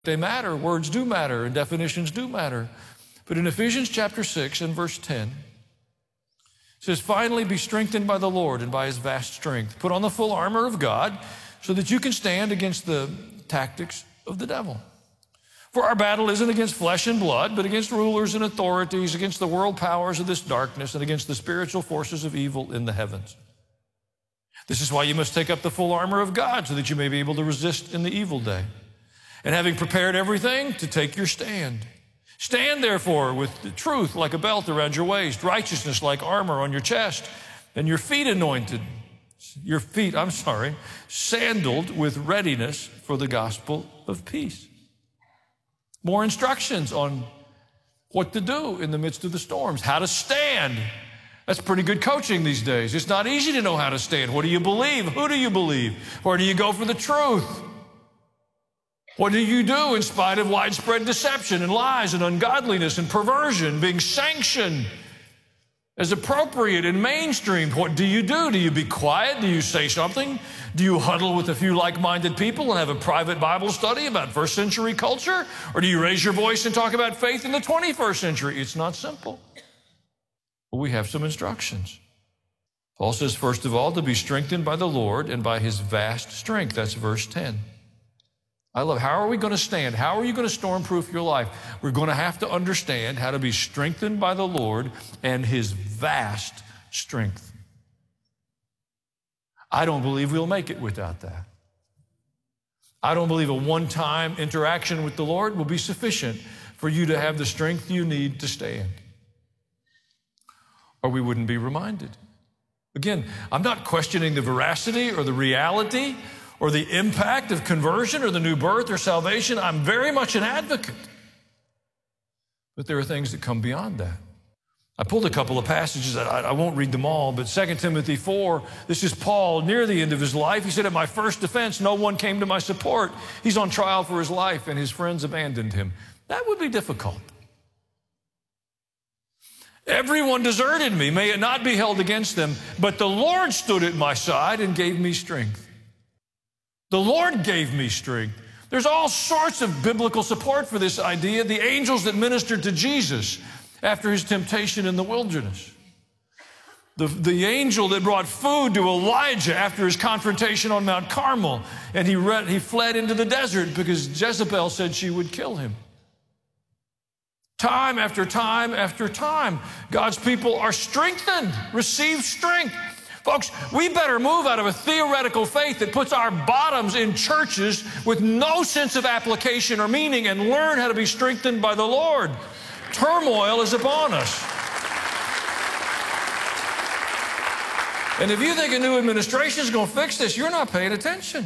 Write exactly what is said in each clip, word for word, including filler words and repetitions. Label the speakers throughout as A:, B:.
A: They matter. Words do matter and definitions do matter. But in Ephesians chapter six and verse ten, it says, finally be strengthened by the Lord and by his vast strength. Put on the full armor of God so that you can stand against the tactics of the devil. For our battle isn't against flesh and blood, but against rulers and authorities, against the world powers of this darkness, and against the spiritual forces of evil in the heavens. This is why you must take up the full armor of God so that you may be able to resist in the evil day. And having prepared everything, to take your stand. Stand therefore with the truth like a belt around your waist, righteousness like armor on your chest, and your feet anointed, your feet, I'm sorry, sandaled with readiness for the gospel of peace. More instructions on what to do in the midst of the storms, how to stand. That's pretty good coaching these days. It's not easy to know how to stand. What do you believe? Who do you believe? Where do you go for the truth? What do you do in spite of widespread deception and lies and ungodliness and perversion being sanctioned as appropriate and mainstreamed? What do you do? Do you be quiet? Do you say something? Do you huddle with a few like-minded people and have a private Bible study about first century culture? Or do you raise your voice and talk about faith in the twenty-first century? It's not simple. But we have some instructions. Paul says, first of all, to be strengthened by the Lord and by his vast strength. That's verse ten. I love, how are we going to stand? How are you going to stormproof your life? We're going to have to understand how to be strengthened by the Lord and his vast strength. I don't believe we'll make it without that. I don't believe a one-time interaction with the Lord will be sufficient for you to have the strength you need to stand. Or we wouldn't be reminded. Again, I'm not questioning the veracity or the reality or the impact of conversion or the new birth or salvation. I'm very much an advocate. But there are things that come beyond that. I pulled a couple of passages. I, I won't read them all, but Second Timothy four, this is Paul near the end of his life. He said, at my first defense, no one came to my support. He's on trial for his life, and his friends abandoned him. That would be difficult. Everyone deserted me. May it not be held against them, but the Lord stood at my side and gave me strength. The Lord gave me strength. There's all sorts of biblical support for this idea. The angels that ministered to Jesus after his temptation in the wilderness. The, the angel that brought food to Elijah after his confrontation on Mount Carmel. And he, read, he fled into the desert because Jezebel said she would kill him. Time after time after time, God's people are strengthened, receive strength. Folks, we better move out of a theoretical faith that puts our bottoms in churches with no sense of application or meaning and learn how to be strengthened by the Lord. Turmoil is upon us. And if you think a new administration is going to fix this, you're not paying attention.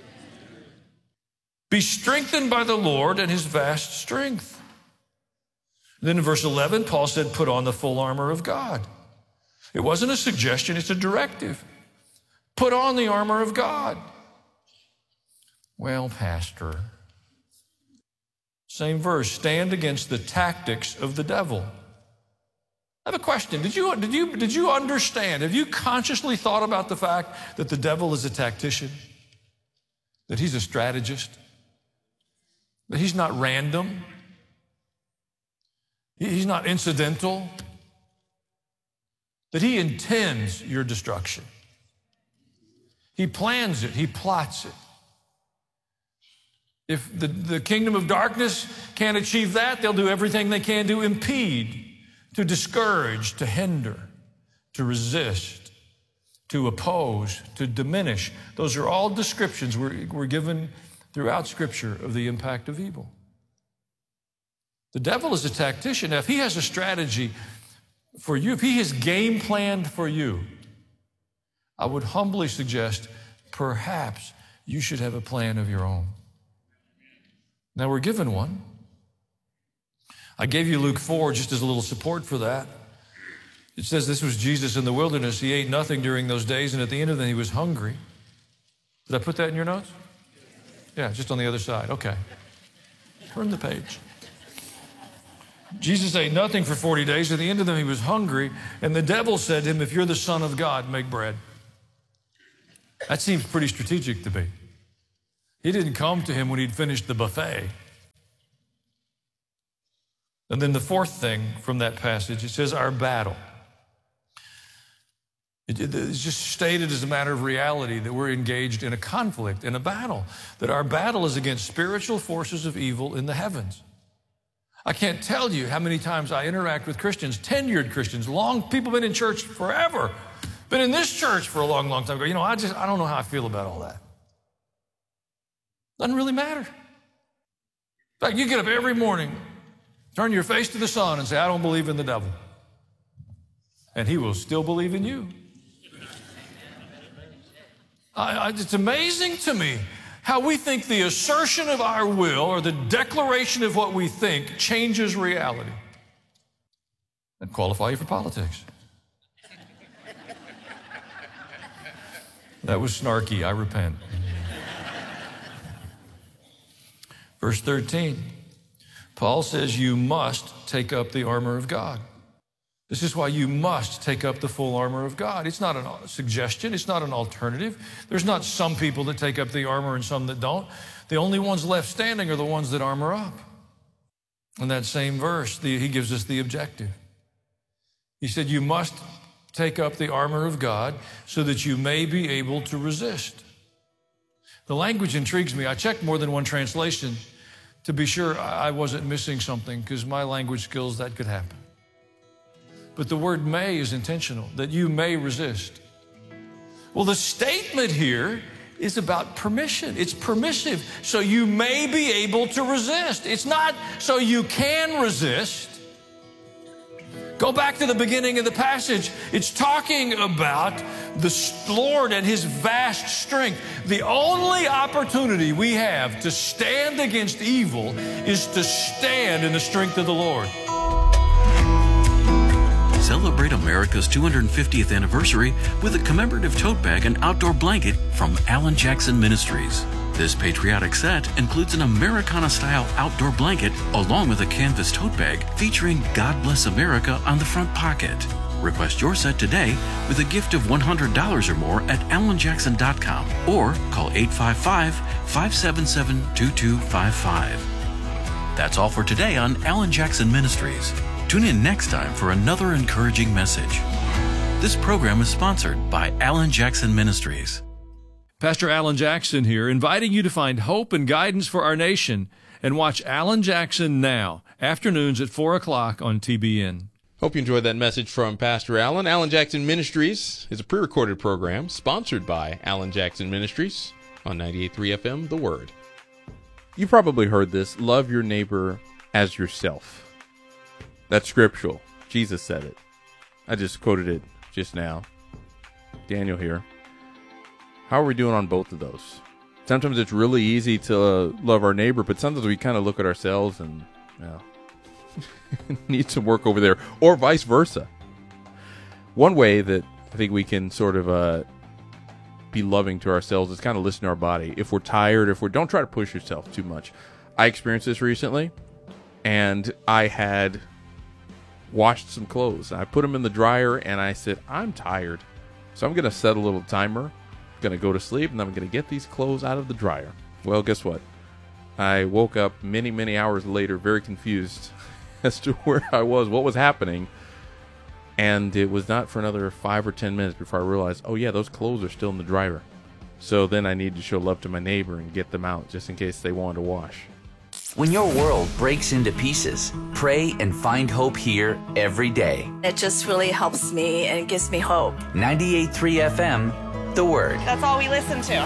A: Be strengthened by the Lord and his vast strength. Then in verse eleven, Paul said, put on the full armor of God. It wasn't a suggestion, it's a directive. Put on the armor of God. Well, Pastor, same verse, stand against the tactics of the devil. I have a question. Did you, did you, did you understand, have you consciously thought about the fact that the devil is a tactician? That he's a strategist? That he's not random? He's not incidental? That he intends your destruction. He plans it. He plots it. If the, the kingdom of darkness can't achieve that, they'll do everything they can to impede, to discourage, to hinder, to resist, to oppose, to diminish. Those are all descriptions we're, we're given throughout Scripture of the impact of evil. The devil is a tactician. Now, if he has a strategy for you, if he has game planned for you, I would humbly suggest perhaps you should have a plan of your own. Now, we're given one. I gave you Luke four just as a little support for that. It says this was Jesus in the wilderness. He ate nothing during those days, and at the end of them, he was hungry. Did I put that in your notes? Yeah, just on the other side. Okay. Turn the page. Jesus ate nothing for forty days. At the end of them, he was hungry. And the devil said to him, if you're the Son of God, make bread. That seems pretty strategic to me. He didn't come to him when he'd finished the buffet. And then the fourth thing from that passage, it says our battle. It, it, it's just stated as a matter of reality that we're engaged in a conflict, in a battle, that our battle is against spiritual forces of evil in the heavens. I can't tell you how many times I interact with Christians, tenured Christians, long people been in church forever, been in this church for a long, long time. Go, you know, I just, I don't know how I feel about all that. Doesn't really matter. In fact, you get up every morning, turn your face to the sun and say, I don't believe in the devil. And he will still believe in you. I, I, it's amazing to me how we think the assertion of our will or the declaration of what we think changes reality. And qualify you for politics. That was snarky, I repent. Verse thirteen, Paul says you must take up the armor of God. This is why you must take up the full armor of God. It's not a suggestion. It's not an alternative. There's not some people that take up the armor and some that don't. The only ones left standing are the ones that armor up. In that same verse, the, he gives us the objective. He said, you must take up the armor of God so that you may be able to resist. The language intrigues me. I checked more than one translation to be sure I wasn't missing something, because my language skills, that could happen. But the word may is intentional, that you may resist. Well, the statement here is about permission. It's permissive, so you may be able to resist. It's not so you can resist. Go back to the beginning of the passage. It's talking about the Lord and his vast strength. The only opportunity we have to stand against evil is to stand in the strength of the Lord.
B: Celebrate America's two hundred fiftieth anniversary with a commemorative tote bag and outdoor blanket from Alan Jackson Ministries. This patriotic set includes an Americana-style outdoor blanket along with a canvas tote bag featuring God Bless America on the front pocket. Request your set today with a gift of one hundred dollars or more at alan jackson dot com or call eight five five, five seven seven, two two five five. That's all for today on Alan Jackson Ministries. Tune in next time for another encouraging message. This program is sponsored by Alan Jackson Ministries.
A: Pastor Alan Jackson here, inviting you to find hope and guidance for our nation and watch Alan Jackson Now, afternoons at four o'clock on T B N.
C: Hope you enjoyed that message from Pastor Alan. Alan Jackson Ministries is a pre-recorded program sponsored by Alan Jackson Ministries on ninety-eight point three F M, The Word.
D: You probably heard this, love your neighbor as yourself. That's scriptural. Jesus said it. I just quoted it just now. Daniel here. How are we doing on both of those? Sometimes it's really easy to uh, love our neighbor, but sometimes we kind of look at ourselves and you know, need some work over there, or vice versa. One way that I think we can sort of uh, be loving to ourselves is kind of listen to our body. If we're tired, if we're don't try to push yourself too much. I experienced this recently, and I had washed some clothes. I put them in the dryer, and I said, I'm tired, so I'm going to set a little timer. I'm going to go to sleep, and I'm going to get these clothes out of the dryer. Well, guess what? I woke up many, many hours later very confused as to where I was, what was happening, and it was not for another five or ten minutes before I realized, oh yeah, those clothes are still in the dryer. So then I need to show love to my neighbor and get them out just in case they wanted to wash.
E: When your world breaks into pieces, pray and find hope here every day.
F: It just really helps me and it gives me hope.
E: ninety-eight point three F M, The Word.
F: That's all we listen to.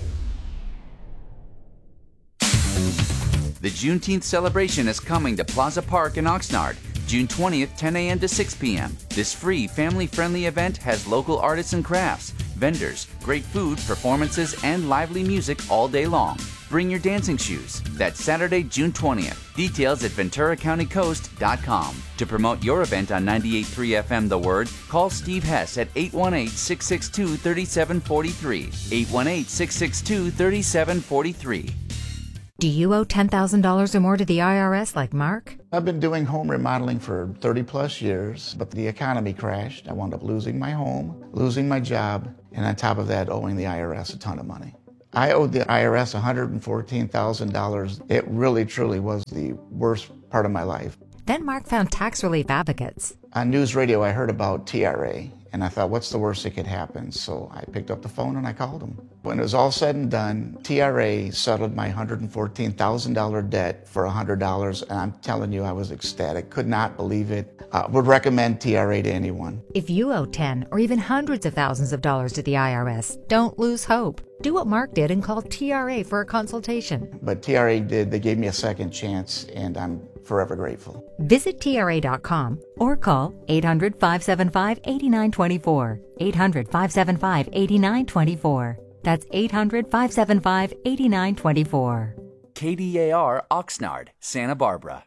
E: The Juneteenth celebration is coming to Plaza Park in Oxnard, June twentieth, ten a.m. to six p.m. This free, family-friendly event has local artists and crafts, vendors, great food, performances, and lively music all day long. Bring your dancing shoes. That's Saturday, June twentieth. Details at ventura county coast dot com. To promote your event on ninety-eight point three F M The Word, call Steve Hess at eight one eight, six six two, three seven four three. eight one eight, six six two, three seven four three.
G: Do you owe ten thousand dollars or more to the I R S like Mark?
H: I've been doing home remodeling for thirty plus years, but the economy crashed. I wound up losing my home, losing my job, and on top of that, owing the I R S a ton of money. I owed the I R S one hundred fourteen thousand dollars. It really, truly was the worst part of my life.
G: Then Mark found tax relief advocates.
H: On news radio, I heard about T R A, and I thought, what's the worst that could happen? So I picked up the phone and I called them. When it was all said and done, T R A settled my one hundred fourteen thousand dollars debt for one hundred dollars, and I'm telling you, I was ecstatic. Could not believe it. Uh, would recommend T R A to anyone.
G: If you owe ten or even hundreds of thousands of dollars to the I R S, don't lose hope. Do what Mark did and call T R A for a consultation.
H: But T R A did. They gave me a second chance, and I'm forever grateful.
G: Visit T R A dot com or call eight hundred, five seven five, eight nine two four. eight hundred, five seven five, eight nine two four. That's eight hundred, five seven five, eight nine two four.
E: K D A R Oxnard, Santa Barbara.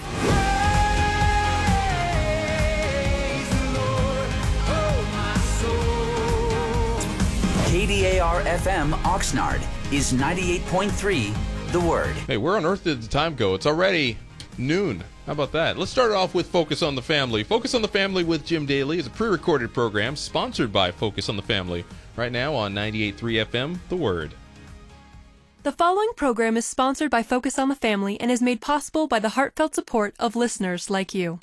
E: K D A R F M Oxnard is ninety-eight point three The Word.
C: Hey, where on earth did the time go? It's already noon. How about that? Let's start off with Focus on the Family. Focus on the Family with Jim Daly is a pre-recorded program sponsored by Focus on the Family. Right now on ninety-eight point three F M, The Word.
I: The following program is sponsored by Focus on the Family and is made possible by the heartfelt support of listeners like you.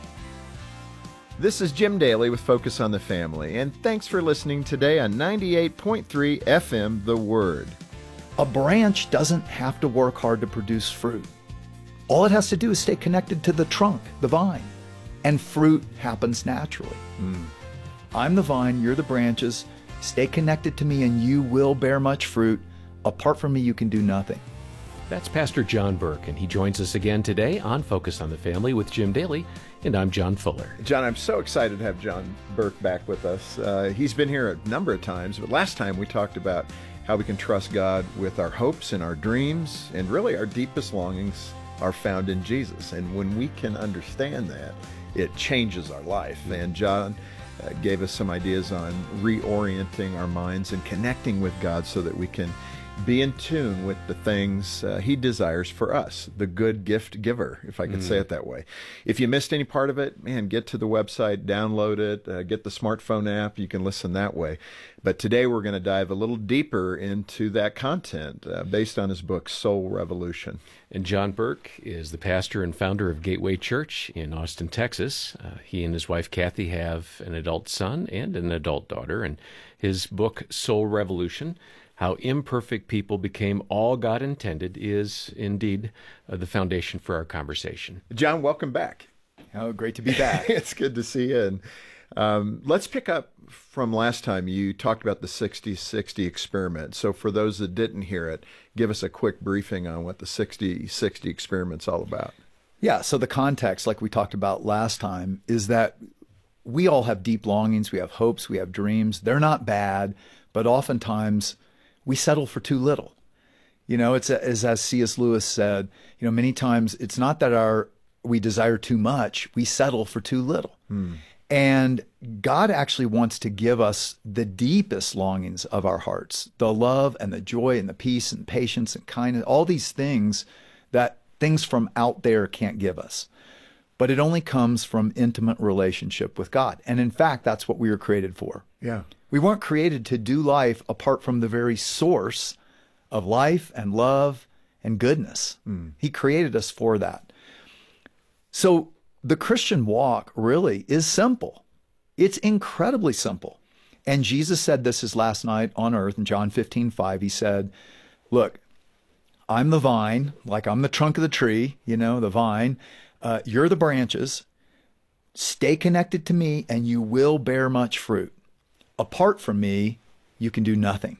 J: This is Jim Daly with Focus on the Family, and thanks for listening today on ninety-eight point three F M, The Word.
K: A branch doesn't have to work hard to produce fruit. All it has to do is stay connected to the trunk, the vine, and fruit happens naturally.
J: Mm.
K: I'm the vine, you're the branches. Stay connected to me and you will bear much fruit. Apart from me, you can do nothing.
L: That's Pastor John Burke, and he joins us again today on Focus on the Family with Jim Daly, and I'm John Fuller.
J: John, I'm so excited to have John Burke back with us. Uh, he's been here a number of times, but last time we talked about how we can trust God with our hopes and our dreams, and really our deepest longings are found in Jesus. And when we can understand that, it changes our life. And John uh, gave us some ideas on reorienting our minds and connecting with God so that we can be in tune with the things uh, He desires for us, the good gift giver, if I could mm. say it that way. If you missed any part of it, man, get to the website, download it, uh, get the smartphone app. You can listen that way. But today we're going to dive a little deeper into that content uh, based on his book, Soul Revolution.
L: And John Burke is the pastor and founder of Gateway Church in Austin, Texas. Uh, he and his wife, Kathy, have an adult son and an adult daughter. And his book, Soul Revolution, How Imperfect People Became All God Intended, is indeed uh, the foundation for our conversation.
J: John, welcome back.
K: Oh, great to be back.
J: It's good to see you. And um, let's pick up from last time. You talked about the sixty sixty experiment. So for those that didn't hear it, give us a quick briefing on what the sixty sixty experiment's all about.
K: Yeah, so the context, like we talked about last time, is that we all have deep longings, we have hopes, we have dreams. They're not bad, but oftentimes we settle for too little. You know, it's as, as C S Lewis said, you know, many times it's not that our we desire too much, we settle for too little.
J: Hmm.
K: And God actually wants to give us the deepest longings of our hearts, the love and the joy and the peace and patience and kindness, all these things that things from out there can't give us. But it only comes from intimate relationship with God. And in fact, that's what we were created for.
J: Yeah.
K: We weren't created to do life apart from the very source of life and love and goodness.
J: Mm.
K: He created us for that. So the Christian walk really is simple. It's incredibly simple. And Jesus said this his last night on earth in John fifteen five. He said, look, I'm the vine, like I'm the trunk of the tree, you know, the vine. Uh, you're the branches. Stay connected to me and you will bear much fruit. Apart from me, you can do nothing.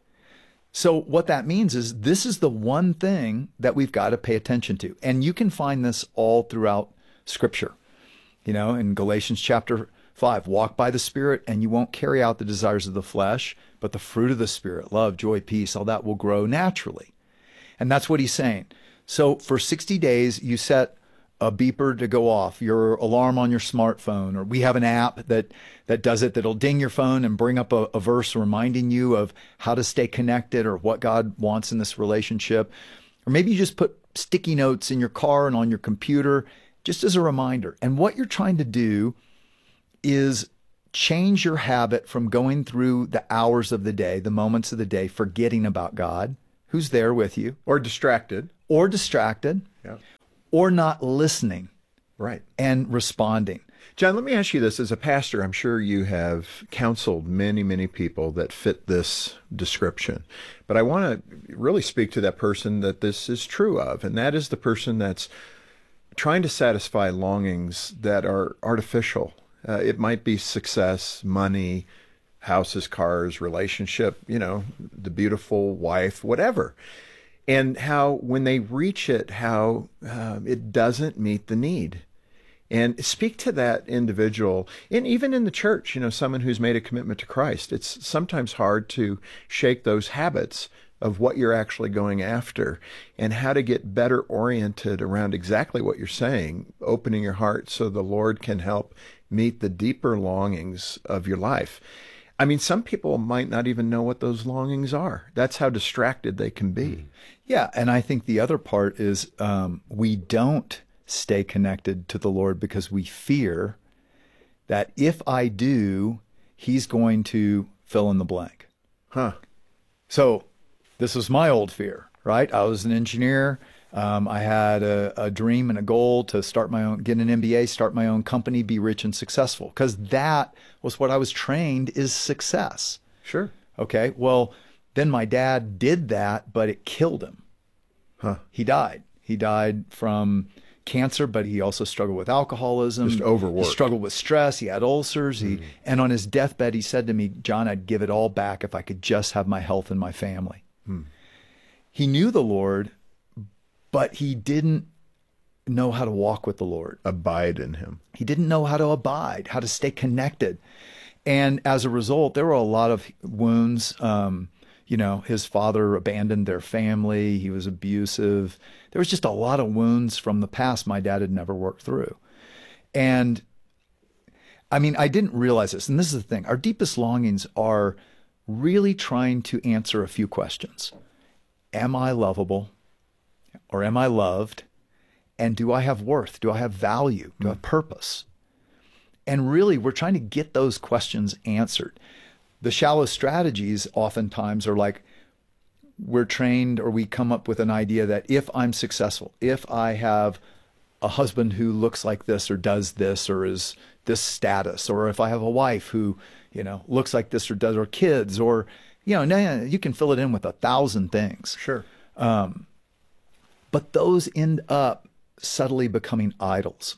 K: So what that means is this is the one thing that we've got to pay attention to. And you can find this all throughout Scripture. You know, in Galatians chapter five, walk by the Spirit and you won't carry out the desires of the flesh, but the fruit of the Spirit, love, joy, peace, all that will grow naturally. And that's what he's saying. So for sixty days, you set a beeper to go off, your alarm on your smartphone, or we have an app that that does it, that'll ding your phone and bring up a, a verse reminding you of how to stay connected or what God wants in this relationship. Or maybe you just put sticky notes in your car and on your computer just as a reminder. And what you're trying to do is change your habit from going through the hours of the day, the moments of the day, forgetting about God, who's there with you.
J: Or distracted.
K: Or distracted.
J: Yeah.
K: Or not listening
J: Right.
K: and responding.
J: John, let me ask you this. As a pastor, I'm sure you have counseled many, many people that fit this description. But I want to really speak to that person that this is true of, and that is the person that's trying to satisfy longings that are artificial. Uh, it might be success, money, houses, cars, relationship, you know, the beautiful wife, whatever. And how when they reach it, how uh, it doesn't meet the need. And speak to that individual, and even in the church, you know, someone who's made a commitment to Christ. It's sometimes hard to shake those habits of what you're actually going after and how to get better oriented around exactly what you're saying, opening your heart so the Lord can help meet the deeper longings of your life. I mean, some people might not even know what those longings are. That's how distracted they can be.
K: Yeah, and I think the other part is um, we don't stay connected to the Lord because we fear that if I do, he's going to fill in the blank.
J: Huh.
K: So this was my old fear, right? I was an engineer. Um, I had a, a dream and a goal to start my own, get an M B A, start my own company, be rich and successful, because that was what I was trained is success.
J: Sure.
K: Okay. Well, then my dad did that, but it killed him.
J: Huh.
K: He died. He died from cancer, but he also struggled with alcoholism.
J: Just overworked.
K: He struggled with stress. He had ulcers.
J: Mm.
K: He, and on his deathbed, he said to me, John, I'd give it all back if I could just have my health and my family.
J: Mm.
K: He knew the Lord, but he didn't know how to walk with the Lord.
J: Abide in him.
K: He didn't know how to abide, how to stay connected. And as a result, there were a lot of wounds. Um, you know, his father abandoned their family. He was abusive. There was just a lot of wounds from the past my dad had never worked through. And I mean, I didn't realize this. And this is the thing. Our deepest longings are really trying to answer a few questions. Am I lovable? Or am I loved? And do I have worth? Do I have value? Do I have purpose? And really, we're trying to get those questions answered. The shallow strategies oftentimes are like, we're trained or we come up with an idea that if I'm successful, if I have a husband who looks like this or does this or is this status, or if I have a wife who, you know, looks like this or does, or kids, or, you know, nah, you can fill it in with a thousand things.
J: Sure.
K: Um, but those end up subtly becoming idols.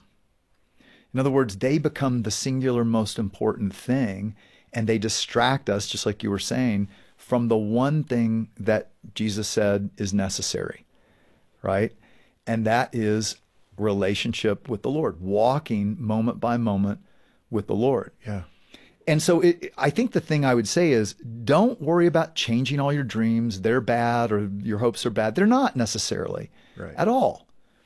K: In other words, they become the singular most important thing, and they distract us, just like you were saying, from the one thing that Jesus said is necessary, right? And that is relationship with the Lord, walking moment by moment with the Lord.
J: Yeah.
K: And so it, I think the thing I would say is, don't worry about changing all your dreams. They're bad, or your hopes are bad. They're not necessarily
J: right.
K: at all.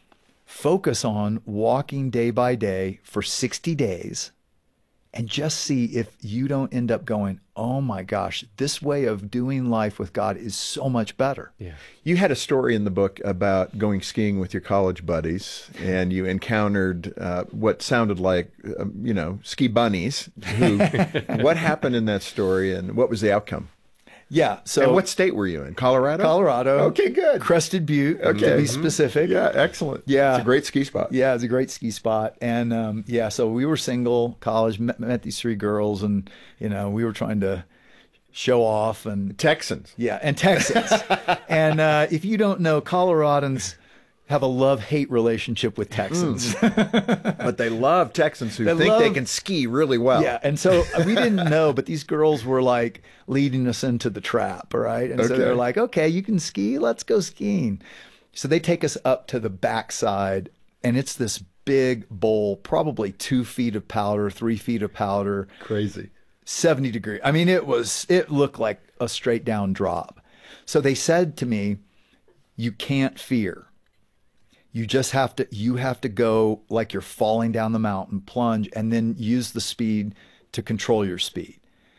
K: Focus on walking day by day for sixty days and just see if you don't end up going, oh my gosh, this way of doing life with God is so much better.
J: Yeah. You had a story in the book about going skiing with your college buddies, and you encountered uh, what sounded like, um, you know, ski bunnies. Who, what happened in that story, and what was the outcome?
K: Yeah. So,
J: and what state were you in? Colorado?
K: Colorado.
J: Okay, good.
K: Crested Butte,
J: okay.
K: to be
J: Mm-hmm.
K: specific.
J: Yeah, excellent.
K: Yeah.
J: It's a great ski spot.
K: Yeah, it's a great ski spot. And um, yeah, so we were single, college, met, met these three girls, and, you know, we were trying to show off. And
J: Texans.
K: Yeah, and Texans. And uh, if you don't know, Coloradans have a love-hate relationship with Texans.
J: Mm. But they love Texans who
K: They
J: think
K: love-
J: they can ski really well.
K: Yeah, and so we didn't know, but these girls were like leading us into the trap, all right? And so
J: Okay.
K: they're like, okay, you can ski, let's go skiing. So they take us up to the backside, and it's this big bowl, probably two feet of powder, three feet of powder.
J: Crazy.
K: seventy degree. I mean, it was, it looked like a straight down drop. So they said to me, you can't fear. You just have to, you have to go like you're falling down the mountain, plunge, and then use the speed to control your speed.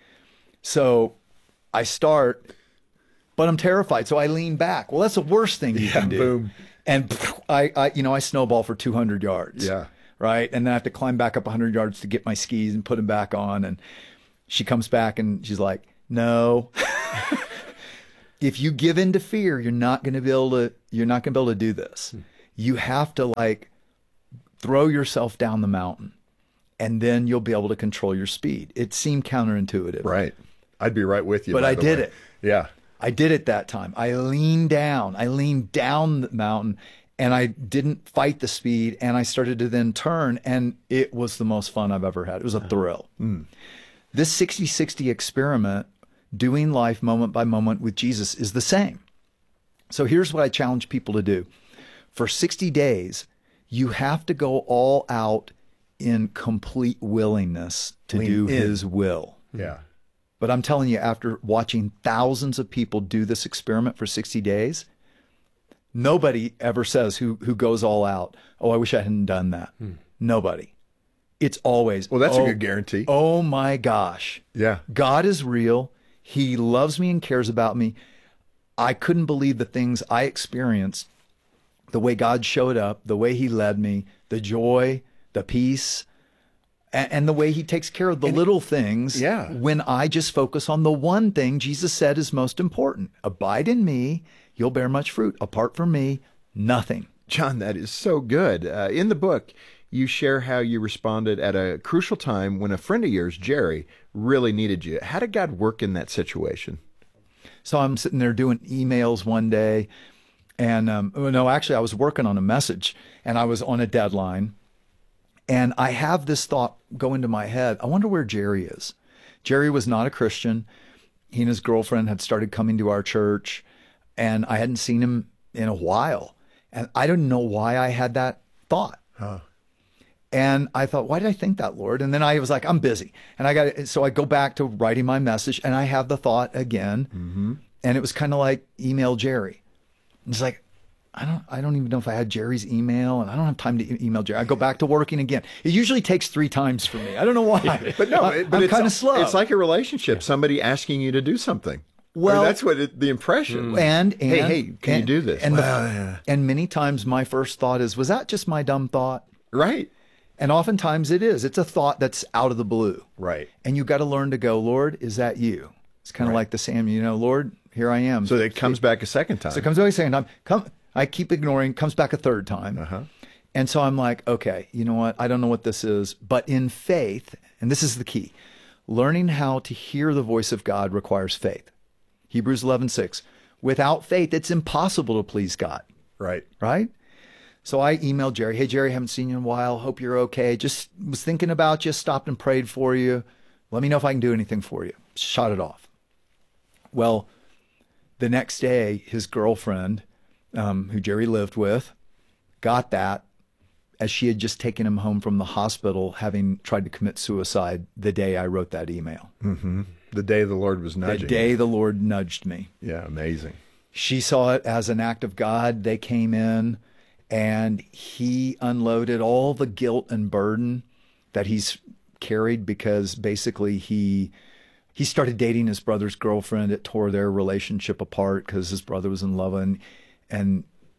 K: So I start, but I'm terrified. So I lean back. Well, that's the worst thing you
J: Yeah,
K: can do.
J: boom.
K: And I, I, you know, I snowball for two hundred yards.
J: Yeah.
K: Right. And then I have to climb back up one hundred yards to get my skis and put them back on. And she comes back and she's like, no. If you give in to fear, you're not going to be able to, you're not going to be able to do this. You have to like throw yourself down the mountain, and then you'll be able to control your speed. It seemed counterintuitive.
J: Right. I'd be right with you.
K: But
J: by
K: I
J: the
K: did
J: way.
K: it.
J: Yeah.
K: I did it that time. I leaned down. I leaned down the mountain, and I didn't fight the speed, and I started to then turn, and it was the most fun I've ever had. It was a thrill.
J: Mm.
K: This sixty sixty experiment, doing life moment by moment with Jesus, is the same. So here's what I challenge people to do. For sixty days, you have to go all out in complete willingness to
J: Lean
K: do
J: in.
K: his will.
J: Yeah.
K: But I'm telling you, after watching thousands of people do this experiment for sixty days, nobody ever says who who goes all out, oh, I wish I hadn't done that. Hmm. Nobody. It's always,
J: well, that's
K: oh,
J: a good guarantee.
K: Oh my gosh.
J: Yeah.
K: God is real. He loves me and cares about me. I couldn't believe the things I experienced, the way God showed up, the way he led me, the joy, the peace, and, and the way he takes care of the and little things.
J: Yeah.
K: When I just focus on the one thing Jesus said is most important. Abide in me, you'll bear much fruit. Apart from me, nothing.
J: John, that is so good. Uh, in the book, you share how you responded at a crucial time when a friend of yours, Jerry, really needed you. How did God work in that situation?
K: So I'm sitting there doing emails one day, and um, no, actually I was working on a message, and I was on a deadline, and I have this thought go into my head. I wonder where Jerry is. Jerry was not a Christian. He and his girlfriend had started coming to our church, and I hadn't seen him in a while. And I don't know why I had that thought.
J: Huh.
K: And I thought, why did I think that, Lord? And then I was like, I'm busy. And I got so I go back to writing my message, and I have the thought again.
J: Mm-hmm.
K: And it was kind of like, email Jerry. It's like, I don't I don't even know if I had Jerry's email, and I don't have time to e- email Jerry. I go back to working again. It usually takes three times for me. I don't know why.
J: But no,
K: I,
J: but
K: I'm
J: it's
K: kind of slow.
J: It's like a relationship, somebody asking you to do something.
K: Well,
J: I mean, that's what it, the impression was.
K: And, and
J: hey, hey, can
K: and,
J: you do this?
K: And,
J: well,
K: the,
J: yeah.
K: and many times my first thought is, was that just my dumb thought?
J: Right.
K: And oftentimes it is. It's a thought that's out of the blue.
J: Right.
K: And you got to learn to go, Lord, is that you? It's kind of
J: right.
K: like the Samuel, you know, Lord, here I am.
J: So it comes back a second time.
K: So it comes back a second time. Come, I keep ignoring, comes back a third time.
J: Uh-huh.
K: And so I'm like, okay, you know what? I don't know what this is. But in faith, and this is the key, learning how to hear the voice of God requires faith. Hebrews eleven six. Without faith, it's impossible to please God.
J: Right.
K: Right? So I emailed Jerry. Hey, Jerry, haven't seen you in a while. Hope you're okay. Just was thinking about you, stopped and prayed for you. Let me know if I can do anything for you. Shot it off. Well, the next day, his girlfriend, um, who Jerry lived with, got that as she had just taken him home from the hospital, having tried to commit suicide the day I wrote that email.
J: Mm-hmm. The day the Lord was nudging.
K: The day the Lord nudged me.
J: Yeah, amazing.
K: She saw it as an act of God. They came in, and he unloaded all the guilt and burden that he's carried because basically he he started dating his brother's girlfriend. It tore their relationship apart because his brother was in love, and and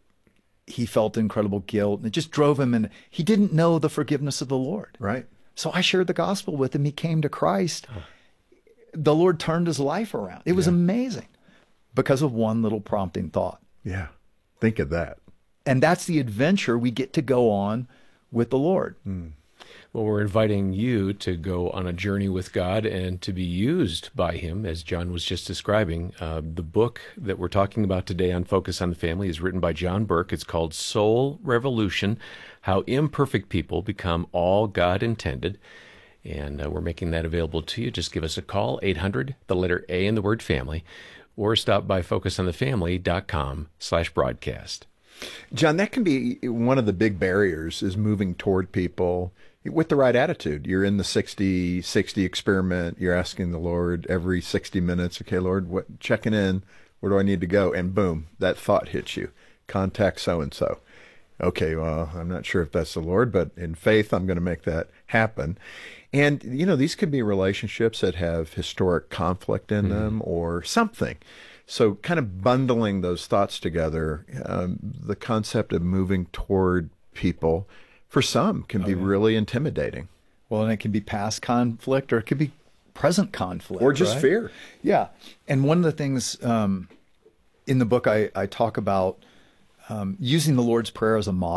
K: he felt incredible guilt, and it just drove him. And he didn't know the forgiveness of the Lord.
J: Right.
K: So I shared the gospel with him. He came to Christ. Oh. The Lord turned his life around. It was yeah. amazing because of one little prompting thought.
J: Yeah. Think of that.
K: And that's the adventure we get to go on with the Lord.
J: Mm.
L: Well, we're inviting you to go on a journey with God and to be used by Him, as John was just describing. Uh, the book that we're talking about today on Focus on the Family is written by John Burke. It's called Soul Revolution, How Imperfect People Become All God Intended. And uh, we're making that available to you. Just give us a call, eight hundred, the letter A in the word family, or stop by focusonthefamily.com slash broadcast.
J: John, that can be one of the big barriers, is moving toward people with the right attitude. You're in the sixty sixty experiment. You're asking the Lord every sixty minutes, okay, Lord, what, checking in, where do I need to go? And boom, that thought hits you. Contact so-and-so. Okay, well, I'm not sure if that's the Lord, but in faith, I'm going to make that happen. And, you know, these could be relationships that have historic conflict in mm-hmm. them or something. So kind of bundling those thoughts together, um, the concept of moving toward people, for some, can
K: oh,
J: be
K: yeah.
J: really intimidating.
K: Well, and it can be past conflict, or it could be present conflict.
J: Or just
K: right?
J: fear.
K: Yeah. And one of the things um, in the book I, I talk about um, using the Lord's Prayer as a model.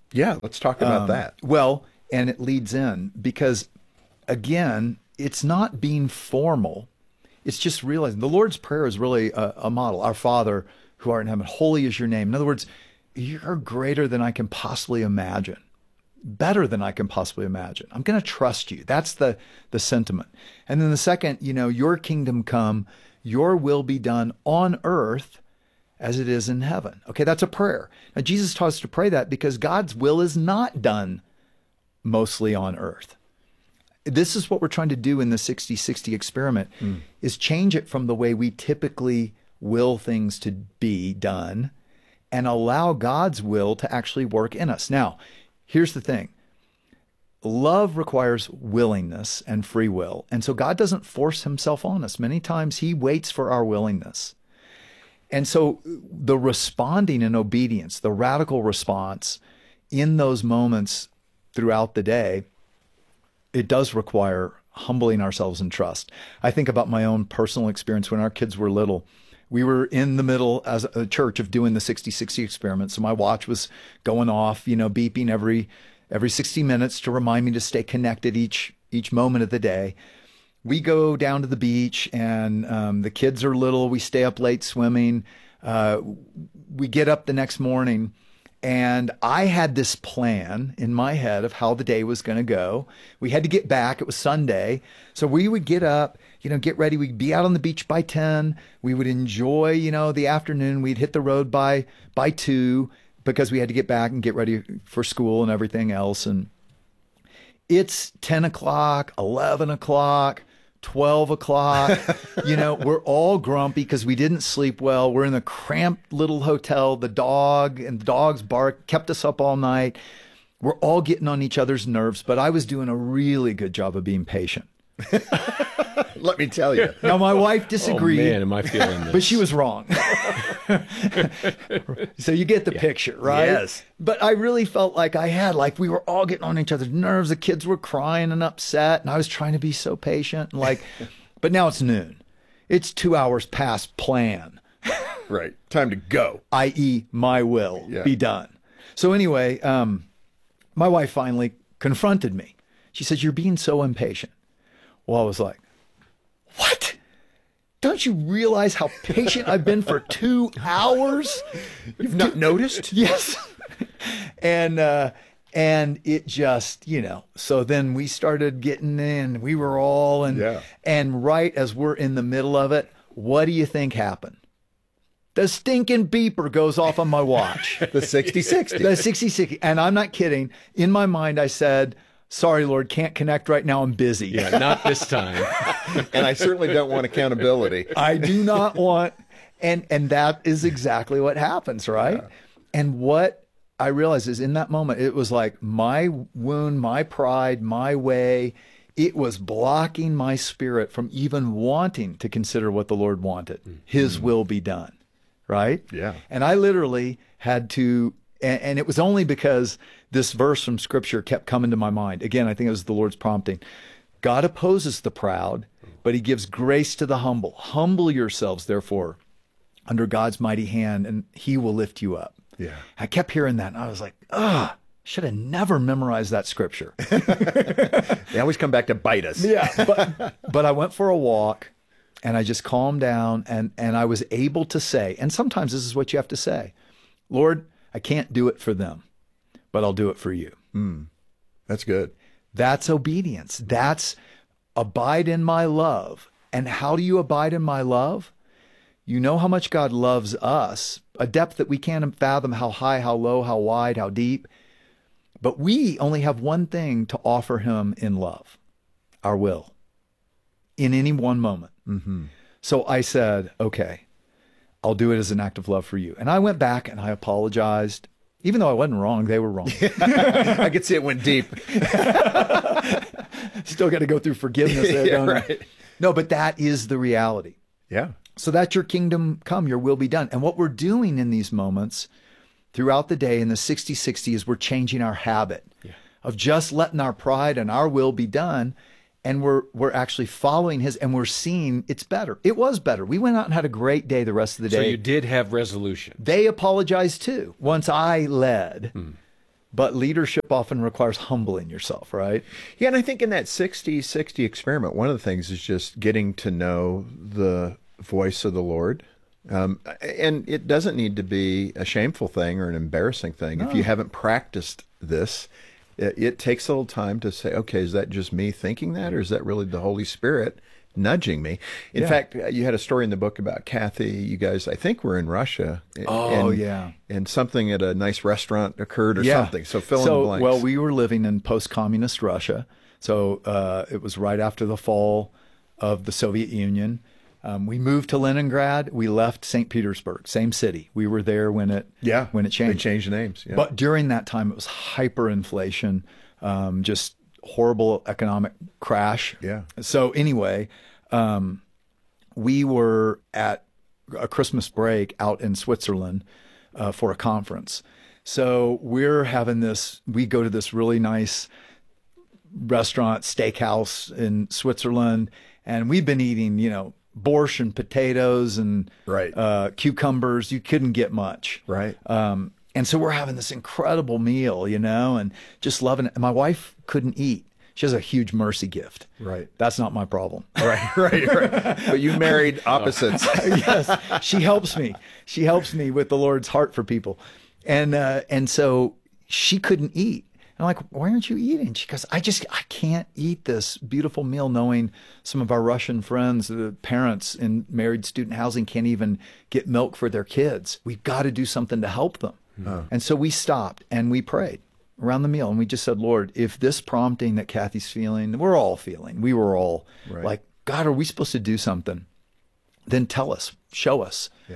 J: Yeah, let's talk about
K: Um,
J: that.
K: Well, and it leads in because, again, it's not being formal. It's just realizing the Lord's Prayer is really a, a model. Our Father who art in heaven, holy is your name. In other words, you're greater than I can possibly imagine, better than I can possibly imagine. I'm going to trust you. That's the, the sentiment. And then the second, you know, your kingdom come, your will be done on earth as it is in heaven. Okay, that's a prayer. Now, Jesus taught us to pray that because God's will is not done mostly on earth. This is what we're trying to do in the sixty sixty experiment, mm. is change it from the way we typically will things to be done and allow God's will to actually work in us. Now, here's the thing. Love requires willingness and free will. And so God doesn't force himself on us. Many times he waits for our willingness. And so the responding in obedience, the radical response in those moments throughout the day, it does require humbling ourselves in trust. I think about my own personal experience when our kids were little. We were in the middle as a church of doing the sixty sixty experiment. So my watch was going off, you know, beeping every every sixty minutes to remind me to stay connected each each moment of the day. We go down to the beach and um, the kids are little. We stay up late swimming. Uh, we get up the next morning and I had this plan in my head of how the day was going to go. We had to get back. It was Sunday. So we would get up, you know, get ready. We'd be out on the beach by ten. We would enjoy, you know, the afternoon. We'd hit the road by, by two because we had to get back and get ready for school and everything else. And it's ten o'clock, eleven o'clock, twelve o'clock. You know, we're all grumpy because we didn't sleep well. We're in a cramped little hotel. The dog and the dog's bark kept us up all night. We're all getting on each other's nerves, but I was doing a really good job of being patient.
J: Let me tell you.
K: Now, my wife disagreed.
L: Oh, man, am I feeling this?
K: But she was wrong. So you get the
L: Yeah.
K: picture, right?
J: Yes.
K: But I really felt like I had, like we were all getting on each other's nerves. The kids were crying and upset, and I was trying to be so patient. And like, but now it's noon. It's two hours past plan.
J: Right. Time to go.
K: that is my will
J: Yeah.
K: be done. So anyway, um, my wife finally confronted me. She said, "You're being so impatient." Well, I was like, what? Don't you realize how patient I've been for two hours?
J: You've not noticed?
K: Yes. And, uh, and it just, you know, so then we started getting in, we were all in,
J: Yeah.
K: and right as we're in the middle of it, what do you think happened? The stinking beeper goes off on my watch.
J: The sixty sixty.
K: The sixty sixty. And I'm not kidding. In my mind, I said, "Sorry, Lord, can't connect right now. I'm busy."
L: Yeah, not this time.
J: And I certainly don't want accountability.
K: I do not want, and and that is exactly what happens, right? Yeah. And what I realized is in that moment, it was like my wound, my pride, my way, it was blocking my spirit from even wanting to consider what the Lord wanted. Mm-hmm. His will be done, right?
J: Yeah.
K: And I literally had to, and, and it was only because this verse from Scripture kept coming to my mind. Again, I think it was the Lord's prompting. God opposes the proud, but he gives grace to the humble. Humble yourselves, therefore, under God's mighty hand, and he will lift you up.
J: Yeah.
K: I kept hearing that, and I was like, ugh, should have never memorized that Scripture.
J: They always come back to bite us.
K: Yeah, but, but I went for a walk, and I just calmed down, and, and I was able to say, and sometimes this is what you have to say, "Lord, I can't do it for them, but I'll do it for you."
J: Mm, that's good.
K: That's obedience. That's abide in my love. And how do you abide in my love? You know how much God loves us, a depth that we can't fathom, how high, how low, how wide, how deep. But we only have one thing to offer him in love, our will, in any one moment.
J: Mm-hmm.
K: So I said, okay, I'll do it as an act of love for you. And I went back and I apologized. Even though I wasn't wrong, they were wrong.
J: I could see it went deep.
K: Still got to go through forgiveness there,
J: Yeah,
K: don't I?
J: right.
K: No, but that is the reality.
J: Yeah.
K: So that your kingdom come, your will be done. And what we're doing in these moments throughout the day in the sixty sixty is we're changing our habit yeah. of just letting our pride and our will be done. And we're we're actually following his, and we're seeing it's better. It was better. We went out and had a great day the rest of the day.
L: So you did have resolution.
K: They apologized too. Once I led, mm. But leadership often requires humbling yourself, right?
J: Yeah, and I think in that sixty sixty experiment, one of the things is just getting to know the voice of the Lord. Um, and it doesn't need to be a shameful thing or an embarrassing thing.
K: No.
J: If you haven't practiced this, it, it takes a little time to say, okay, is that just me thinking that, or is that really the Holy Spirit nudging me? In
K: Yeah.
J: fact, you had a story in the book about Kathy. You guys, I think, were in Russia.
K: Oh,
J: and,
K: yeah.
J: And something at a nice restaurant occurred or
K: Yeah.
J: something. So fill
K: so,
J: in the blanks.
K: Well, we were living in post-communist Russia. So uh, it was right after the fall of the Soviet Union. Um, we moved to Leningrad. We left Saint Petersburg, same city. We were there when it
J: yeah,
K: when it changed.
J: They changed names. Yeah.
K: But during that time, it was hyperinflation, um, just horrible economic crash.
J: Yeah.
K: So anyway, um, we were at a Christmas break out in Switzerland uh, for a conference. So we're having this, we go to this really nice restaurant, steakhouse in Switzerland, and we've been eating, you know, borscht and potatoes and
J: right.
K: uh, cucumbers. You couldn't get much.
J: Right.
K: Um, and so we're having this incredible meal, you know, and just loving it. And my wife couldn't eat. She has a huge mercy gift.
J: Right.
K: That's not my problem.
J: Right, right, right. But you married opposites.
K: Yes. She helps me. She helps me with the Lord's heart for people. And uh, and so she couldn't eat. I'm like, why aren't you eating? She goes, I just, I can't eat this beautiful meal knowing some of our Russian friends, the parents in married student housing can't even get milk for their kids. We've got to do something to help them.
J: Oh.
K: And so we stopped and we prayed around the meal. And we just said, Lord, if this prompting that Kathy's feeling, we're all feeling, we were all
J: right.
K: like, God, are we supposed to do something? Then tell us, show us.
J: Yeah.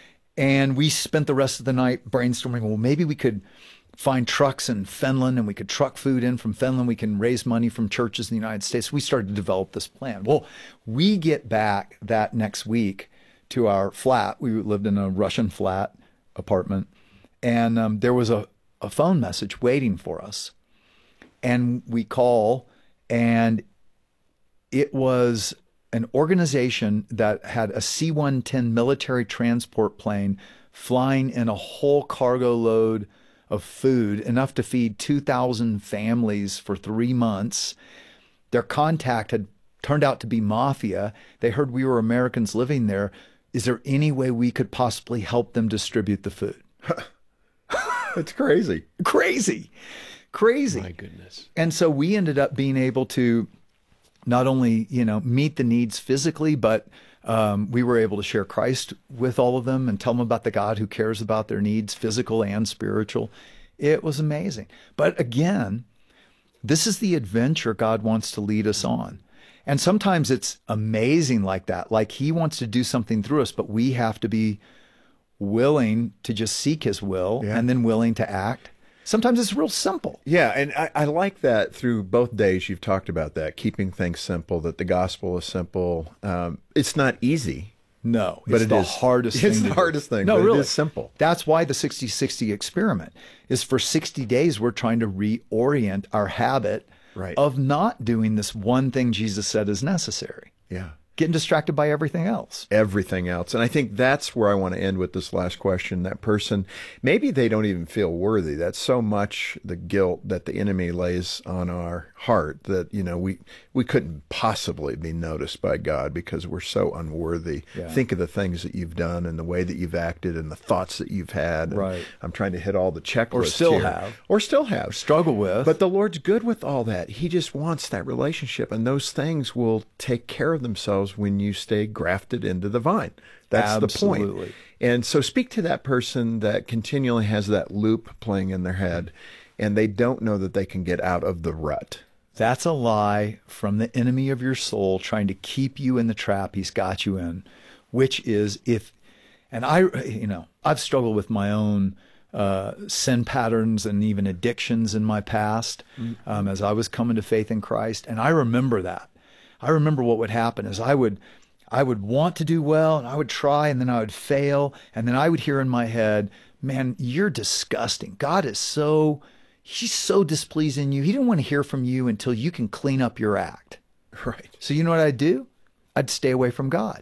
K: And we spent the rest of the night brainstorming, well, maybe we could find trucks in Finland and we could truck food in from Finland. We can raise money from churches in the United States. We started to develop this plan. Well, we get back that next week to our flat. We lived in a Russian flat apartment, and um, there was a, a phone message waiting for us. And we call, and it was an organization that had a C one ten military transport plane flying in a whole cargo load of food, enough to feed two thousand families for three months. Their contact had turned out to be mafia. They heard we were Americans living there. Is there any way we could possibly help them distribute the food?
J: That's crazy.
K: Crazy. Crazy.
L: My goodness.
K: And so we ended up being able to not only, you know, meet the needs physically, but Um, we were able to share Christ with all of them and tell them about the God who cares about their needs, physical and spiritual. It was amazing. But again, this is the adventure God wants to lead us on. And sometimes it's amazing like that. Like he wants to do something through us, but we have to be willing to just seek his will
J: Yeah.
K: and then willing to act. Sometimes it's real simple.
J: Yeah, and I, I like that through both days you've talked about that, keeping things simple, that the gospel is simple. Um, it's not easy.
K: No,
J: but
K: it's
J: it
K: the
J: is,
K: hardest thing
J: It's
K: to
J: the
K: do.
J: hardest thing,
K: No,
J: but
K: really.
J: it is simple.
K: That's why the sixty sixty experiment is for sixty days. We're trying to reorient our habit
J: right.
K: of not doing this one thing Jesus said is necessary.
J: Yeah.
K: Getting distracted by everything else.
J: Everything else. And I think that's where I want to end with this last question. That person, maybe they don't even feel worthy. That's so much the guilt that the enemy lays on our heart that, you know, we, we couldn't possibly be noticed by God because we're so unworthy.
K: Yeah.
J: Think of the things that you've done and the way that you've acted and the thoughts that you've had. And
K: Right.
J: I'm trying to hit all the checklists
K: Or still
J: here.
K: have.
J: Or still have.
K: Struggle with.
J: But the Lord's good with all that. He just wants that relationship, and those things will take care of themselves when you stay grafted into the vine. That's
K: Absolutely.
J: the point. And so speak to that person that continually has that loop playing in their head, and they don't know that they can get out of the rut.
K: That's a lie from the enemy of your soul trying to keep you in the trap he's got you in, which is if, and I, you know, I've struggled with my own uh, sin patterns and even addictions in my past um, as I was coming to faith in Christ. And I remember that. I remember what would happen is I would, I would want to do well and I would try and then I would fail. And then I would hear in my head, man, you're disgusting. God is so, he's so displeased in you. He didn't want to hear from you until you can clean up your act.
J: Right.
K: So you know what I'd do? I'd stay away from God.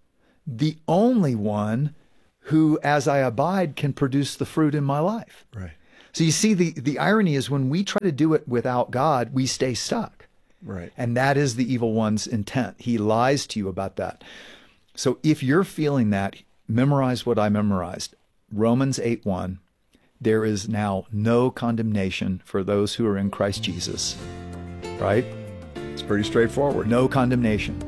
K: The only one who, as I abide, can produce the fruit in my life.
J: Right.
K: So you see, the, the irony is when we try to do it without God, we stay stuck.
J: Right.
K: And that is the evil one's intent. He lies to you about that. So if you're feeling that, memorize what I memorized. Romans eight one, there is now no condemnation for those who are in Christ Jesus. Right?
J: It's pretty straightforward.
K: No condemnation.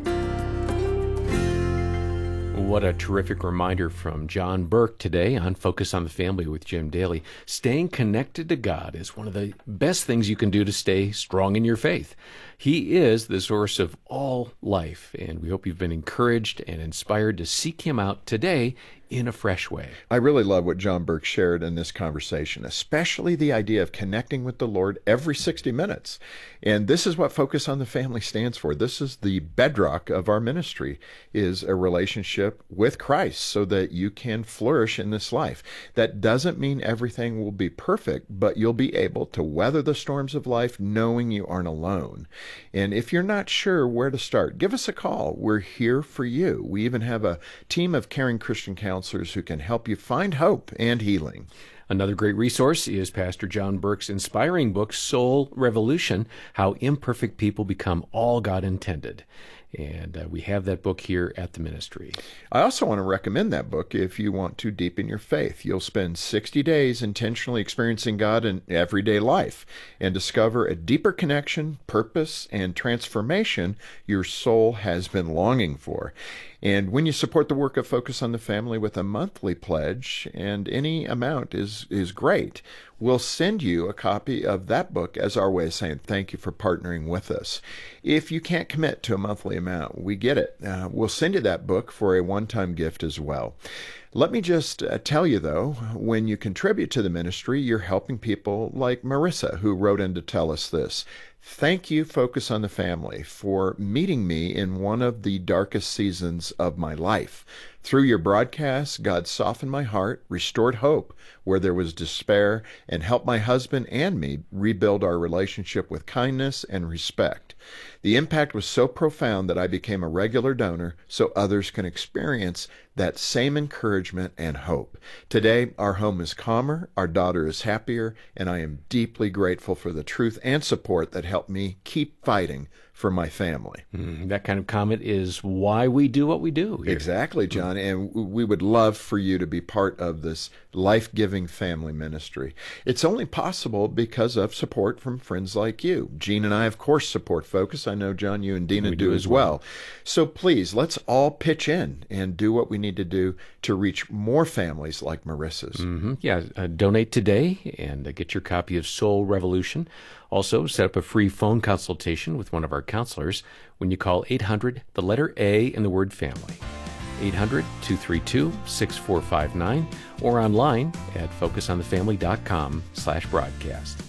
L: What a terrific reminder from John Burke today on Focus on the Family with Jim Daly. Staying connected to God is one of the best things you can do to stay strong in your faith. He is the source of all life, and we hope you've been encouraged and inspired to seek Him out today in a fresh way.
J: I really love what John Burke shared in this conversation, especially the idea of connecting with the Lord every sixty minutes. And this is what Focus on the Family stands for. This is the bedrock of our ministry, is a relationship with Christ so that you can flourish in this life. That doesn't mean everything will be perfect, but you'll be able to weather the storms of life knowing you aren't alone. And if you're not sure where to start, give us a call. We're here for you. We even have a team of caring Christian counselors who can help you find hope and healing.
L: Another great resource is Pastor John Burke's inspiring book, Soul Revolution, How Imperfect People Become All God Intended. And uh, we have that book here at the ministry.
J: I also want to recommend that book if you want to deepen your faith. You'll spend sixty days intentionally experiencing God in everyday life and discover a deeper connection, purpose, and transformation your soul has been longing for. And when you support the work of Focus on the Family with a monthly pledge, and any amount is, is great, we'll send you a copy of that book as our way of saying thank you for partnering with us. If you can't commit to a monthly amount, we get it. Uh, we'll send you that book for a one-time gift as well. Let me just uh, tell you, though, when you contribute to the ministry, you're helping people like Marissa, who wrote in to tell us this. Thank you, Focus on the Family, for meeting me in one of the darkest seasons of my life. Through your broadcasts, God softened my heart, restored hope where there was despair, and helped my husband and me rebuild our relationship with kindness and respect. The impact was so profound that I became a regular donor so others can experience that same encouragement and hope. Today, our home is calmer, our daughter is happier, and I am deeply grateful for the truth and support that helped me keep fighting for my family.
L: Mm, that kind of comment is why we do what we do here.
J: Exactly, John. And we would love for you to be part of this life-giving family ministry. It's only possible because of support from friends like you. Gene and I, of course, support Focus. I know, John, you and Dina
L: we
J: do,
L: do
J: as well. well. So please, let's all pitch in and do what we need to do to reach more families like Marissa's.
L: Mm-hmm. Yeah, uh, donate today and uh, get your copy of Soul Revolution. Also, set up a free phone consultation with one of our counselors when you call eight hundred, the letter A, and the word family. eight hundred, two three two, six four five nine or online at focus on the family dot com slash broadcast.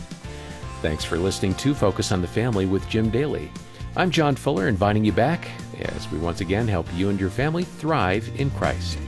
L: Thanks for listening to Focus on the Family with Jim Daly. I'm John Fuller, inviting you back as we once again help you and your family thrive in Christ.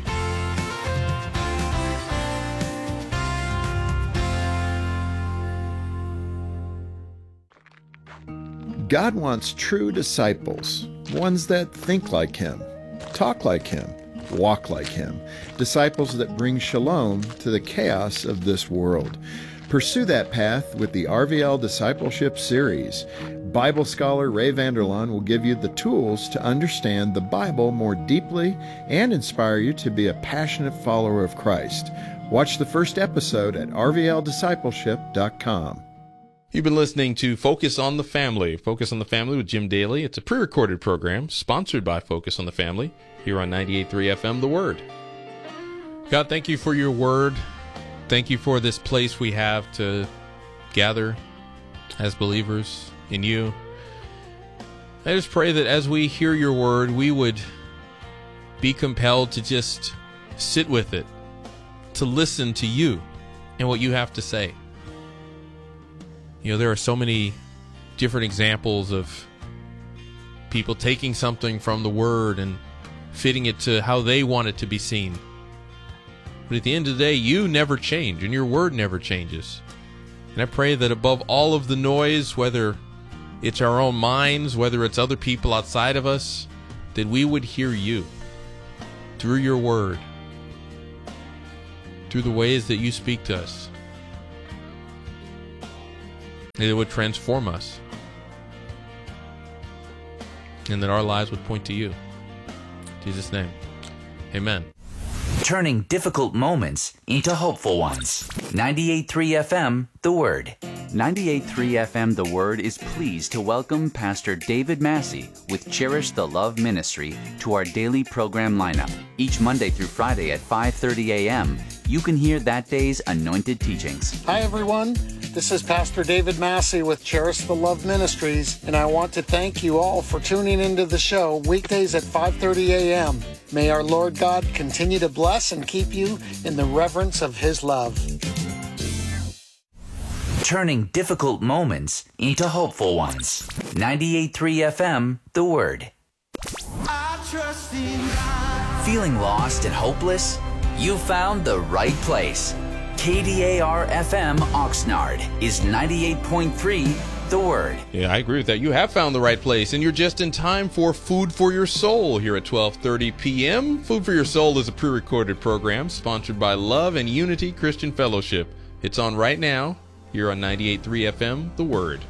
J: God wants true disciples, ones that think like Him, talk like Him, walk like Him, disciples that bring shalom to the chaos of this world. Pursue that path with the R V L Discipleship Series. Bible scholar Ray Vander Laan will give you the tools to understand the Bible more deeply and inspire you to be a passionate follower of Christ. Watch the first episode at r v l discipleship dot com.
C: You've been listening to Focus on the Family. Focus on the Family with Jim Daly. It's a pre-recorded program sponsored by Focus on the Family here on ninety-eight point three F M, The Word. God, thank you for your word. Thank you for this place we have to gather as believers in you. I just pray that as we hear your word, we would be compelled to just sit with it, to listen to you and what you have to say. You know, there are so many different examples of people taking something from the Word and fitting it to how they want it to be seen. But at the end of the day, you never change, and your Word never changes. And I pray that above all of the noise, whether it's our own minds, whether it's other people outside of us, that we would hear you through your Word, through the ways that you speak to us. It would transform us. And that our lives would point to you. In Jesus' name. Amen.
E: Turning difficult moments into hopeful ones. ninety-eight point three F M, The Word. ninety-eight point three F M The Word is pleased to welcome Pastor David Massey with Cherish the Love Ministry to our daily program lineup. Each Monday through Friday at five thirty A M, you can hear that day's anointed teachings.
M: Hi, everyone. This is Pastor David Massey with Cherish the Love Ministries, and I want to thank you all for tuning into the show weekdays at five thirty A M. May our Lord God continue to bless and keep you in the reverence of His love.
E: Turning difficult moments into hopeful ones. ninety-eight point three F M, The Word.
N: I trust in God.
E: Feeling lost and hopeless? You found the right place. K D A R F M Oxnard is ninety-eight point three The Word.
C: Yeah, I agree with that. You have found the right place, and you're just in time for Food for Your Soul here at twelve thirty P M Food for Your Soul is a pre-recorded program sponsored by Love and Unity Christian Fellowship. It's on right now here on ninety-eight point three F M, The Word.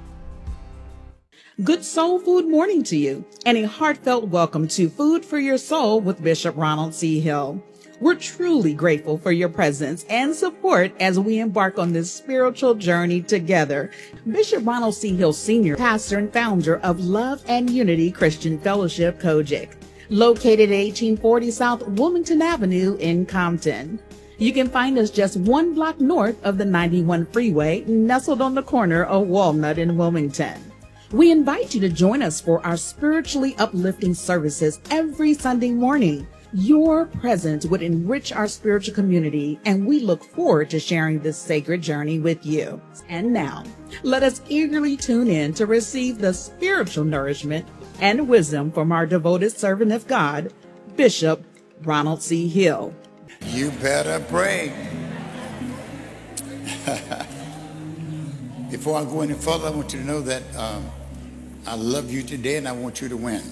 O: Good soul food morning to you, and a heartfelt welcome to Food for Your Soul with Bishop Ronald C. Hill. We're truly grateful for your presence and support as we embark on this spiritual journey together. Bishop Ronald C. Hill Senior, pastor and founder of Love and Unity Christian Fellowship, Kojic, located at eighteen forty South Wilmington Avenue in Compton. You can find us just one block north of the ninety-one freeway, nestled on the corner of Walnut and Wilmington. We invite you to join us for our spiritually uplifting services every Sunday morning. Your presence would enrich our spiritual community, and we look forward to sharing this sacred journey with you. And now, let us eagerly tune in to receive the spiritual nourishment and wisdom from our devoted servant of God, Bishop Ronald C. Hill.
P: You better pray. Before I go any further, I want you to know that um, I love you today, and I want you to win.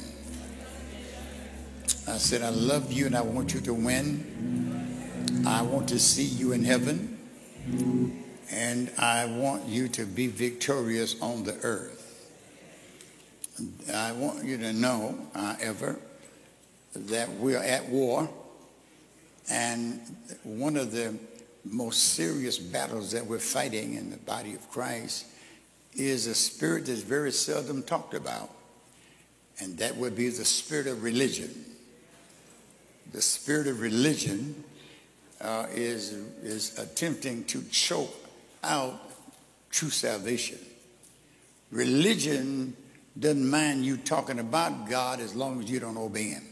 P: I said, I love you and I want you to win. I want to see you in heaven. And I want you to be victorious on the earth. I want you to know, however, that we're at war. And one of the most serious battles that we're fighting in the body of Christ is a spirit that's very seldom talked about. And that would be the spirit of religion. The spirit of religion uh, is, is attempting to choke out true salvation. Religion doesn't mind you talking about God as long as you don't obey Him.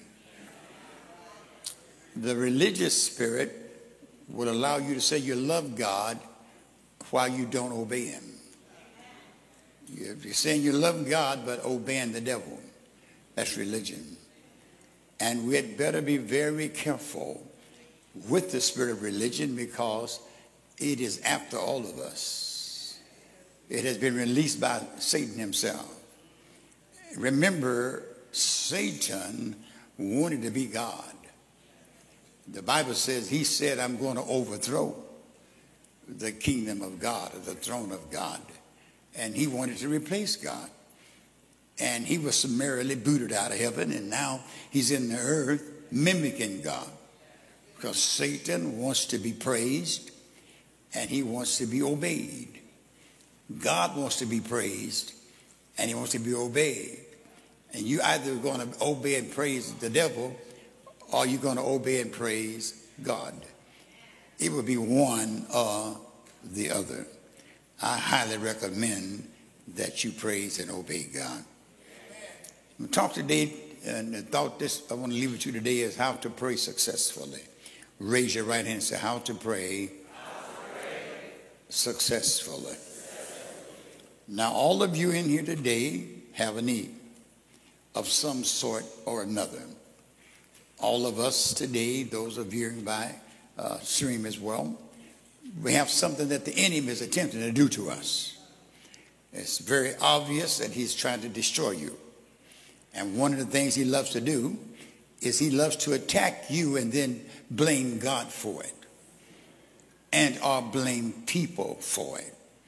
P: The religious spirit will allow you to say you love God while you don't obey Him. You're saying you love God but obeying the devil. That's religion. And we had better be very careful with the spirit of religion because it is after all of us. It has been released by Satan himself. Remember, Satan wanted to be God. The Bible says he said, I'm going to overthrow the kingdom of God, or the throne of God. And he wanted to replace God. And he was summarily booted out of heaven, and now he's in the earth mimicking God. Because Satan wants to be praised, and he wants to be obeyed. God wants to be praised, and he wants to be obeyed. And you either going to obey and praise the devil, or you're going to obey and praise God. It would be one or the other. I highly recommend that you praise and obey God. We talk today, and the thought this I want to leave with you today is how to pray successfully. Raise your right hand and say, how to pray, how to pray. Successfully. Now, all of you in here today have a need of some sort or another. All of us today, those of you by uh, stream as well, we have something that the enemy is attempting to do to us. It's very obvious that he's trying to destroy you. And one of the things he loves to do is he loves to attack you and then blame God for it. And or blame people for it.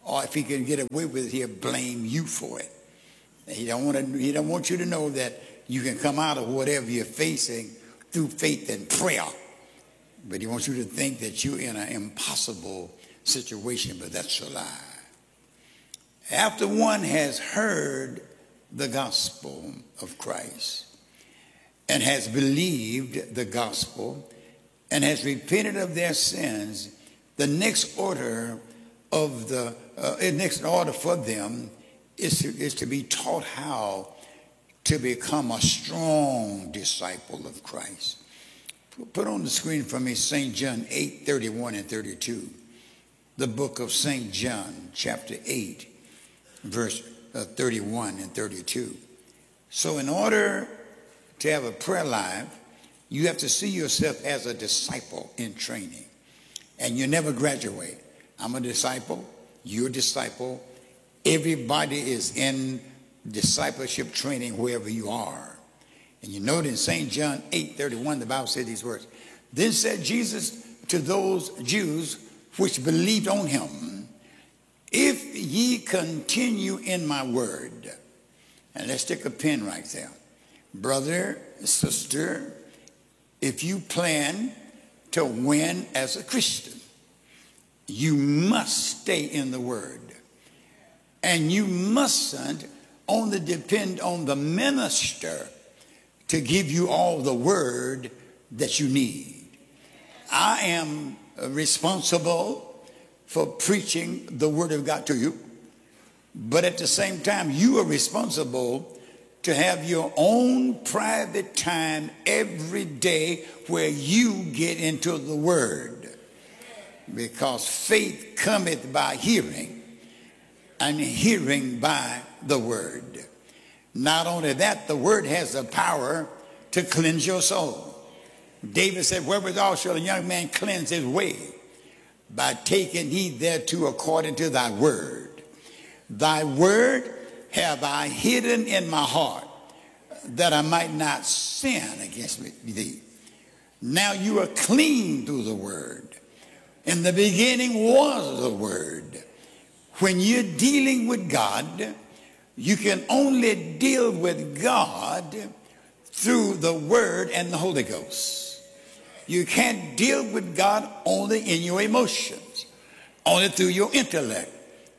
P: or if he can get away with it, he'll blame you for it. He don't want to, he don't want you to know that you can come out of whatever you're facing through faith and prayer. But he wants you to think that you're in an impossible situation, but that's a lie. After one has heard the gospel of Christ and has believed the gospel and has repented of their sins, the next order of the uh, next order for them is to, is to be taught how to become a strong disciple of Christ. Put on the screen for me Saint John eight, thirty-one and thirty-two. The book of Saint John, chapter eight, verse uh, thirty-one and thirty-two. So in order to have a prayer life, you have to see yourself as a disciple in training. And you never graduate. I'm a disciple, you're a disciple. Everybody is in discipleship training wherever you are. And you note in Saint John eight, thirty-one, the Bible said these words. Then said Jesus to those Jews which believed on him, if ye continue in my word. And let's stick a pin right there. Brother, sister, if you plan to win as a Christian, you must stay in the word. And you mustn't only depend on the minister to give you all the word that you need. I am responsible for preaching the word of God to you, but at the same time, you are responsible to have your own private time every day where you get into the word, because faith cometh by hearing, and hearing by the word. Not only that, the word has the power to cleanse your soul. David said, wherewithal shall a young man cleanse his way? By taking heed thereto according to thy word. Thy word have I hidden in my heart, that I might not sin against thee. Now you are clean through the word. In the beginning was the word. When you're dealing with God, you can only deal with God through the word and the Holy Ghost. You can't deal with God only in your emotions, only through your intellect.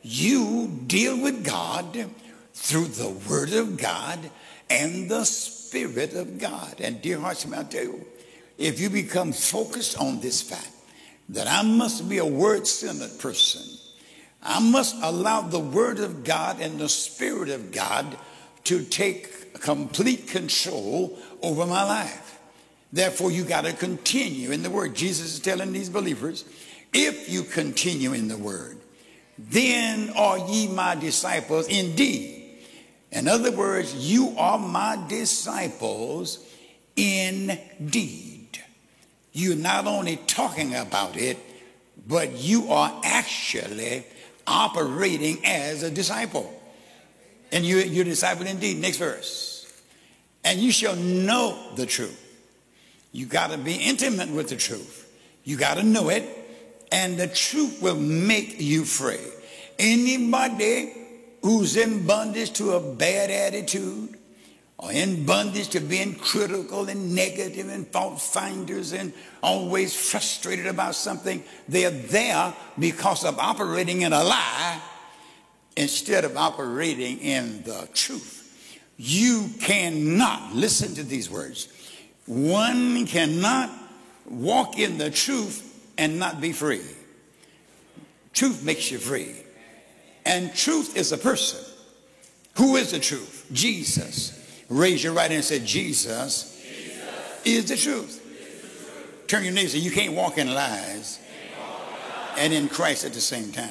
P: You deal with God through the word of God and the Spirit of God. And dear hearts, I'll tell you, if you become focused on this fact, that I must be a word-centered person, I must allow the word of God and the Spirit of God to take complete control over my life. Therefore, you got to continue in the word. Jesus is telling these believers, if you continue in the word, then are ye my disciples indeed. In other words, you are my disciples indeed. You're not only talking about it, but you are actually operating as a disciple. And you, you're a disciple indeed. Next verse. And you shall know the truth. You got to be intimate with the truth. You got to know it. And the truth will make you free. Anybody who's in bondage to a bad attitude, or in bondage to being critical and negative and fault finders and always frustrated about something, they're there because of operating in a lie instead of operating in the truth. You cannot, listen to these words, one cannot walk in the truth and not be free. Truth makes you free. And truth is a person. Who is the truth? Jesus. Raise your right hand and say, Jesus, Jesus is the truth. Is the truth. Turn your neighbor and say, you can't walk in lies and in Christ at the same time.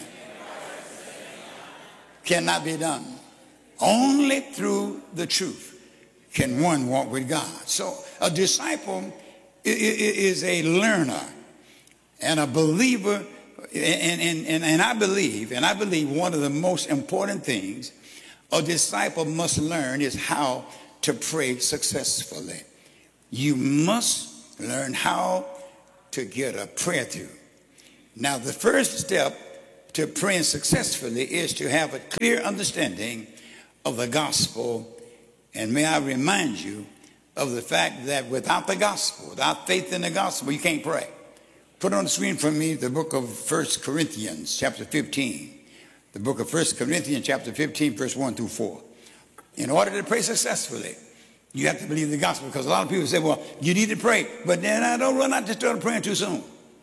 P: Cannot be done. Only through the truth can one walk with God. So a disciple is a learner and a believer. And, and, and, and I believe, and I believe one of the most important things a disciple must learn is how to pray successfully. You must learn how to get a prayer through. Now, the first step to praying successfully is to have a clear understanding of the gospel. And may I remind you of the fact that without the gospel, without faith in the gospel, you can't pray. Put on the screen for me the book of First Corinthians, chapter fifteen. The book of First Corinthians, chapter fifteen, verse one through four. In order to pray successfully, you have to believe the gospel, because a lot of people say, well, you need to pray, but then I don't run out to start praying too soon.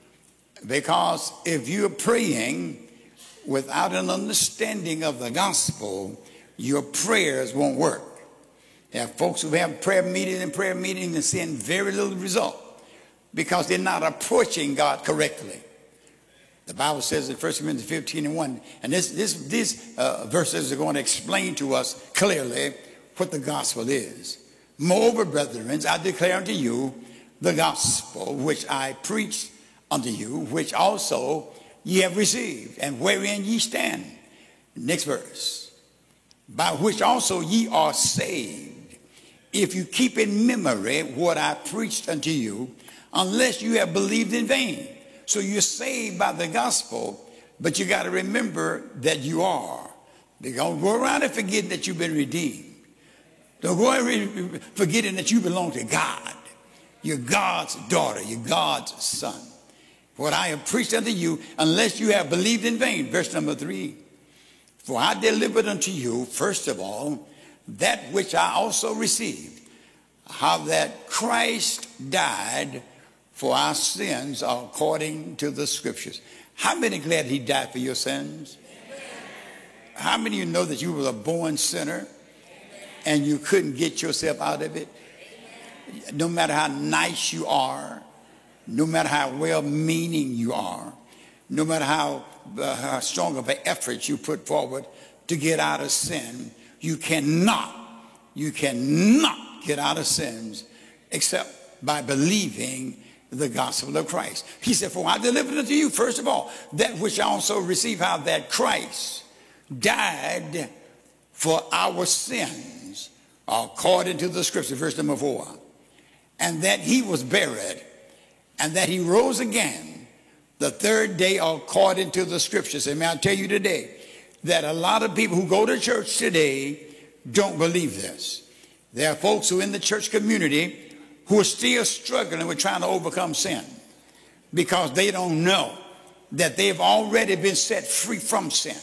P: Because if you're praying without an understanding of the gospel, your prayers won't work. There are folks who have prayer meetings and prayer meetings and seeing very little result because they're not approaching God correctly. The Bible says in First Corinthians fifteen and one, and this, this, these uh, verses are going to explain to us clearly what the gospel is. Moreover, brethren, I declare unto you the gospel which I preached unto you, which also ye have received, and wherein ye stand. Next verse. By which also ye are saved, if you keep in memory what I preached unto you, unless you have believed in vain. So you're saved by the gospel, but you got to remember that you are. Don't go around and forget that you've been redeemed. Don't go around forgetting that you belong to God. You're God's daughter. You're God's son. What I have preached unto you, unless you have believed in vain. Verse number three. For I delivered unto you, first of all, that which I also received, how that Christ died for our sins according to the scriptures. How many glad he died for your sins? Amen. How many of you know that you were a born sinner? Amen. And you couldn't get yourself out of it? Amen. No matter how nice you are, no matter how well-meaning you are, no matter how, uh, how strong of an effort you put forward to get out of sin, you cannot, you cannot get out of sins except by believing the gospel of Christ. He said, for I delivered unto you, first of all, that which I also received, how that Christ died for our sins, according to the scripture, verse number four, and that he was buried, and that he rose again the third day according to the scriptures. And may I tell you today that a lot of people who go to church today don't believe this. There are folks who are in the church community who are still struggling with trying to overcome sin because they don't know that they've already been set free from sin.